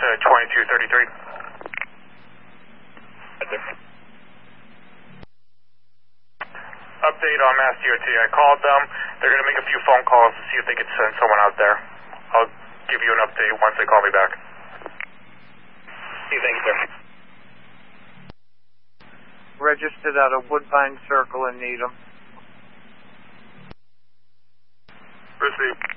2233. Update on Mass DOT. I called them. They're going to make a few phone calls to see if they could send someone out there. I'll give you an update once they call me back. Thank you, sir. Registered out of Woodbine Circle in Needham. Received.